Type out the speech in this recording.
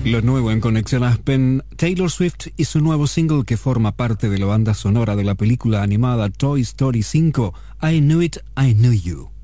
Lo nuevo en Conexión Aspen, Taylor Swift y su nuevo single que forma parte de la banda sonora de la película animada Toy Story 5, I Knew It, I Knew You.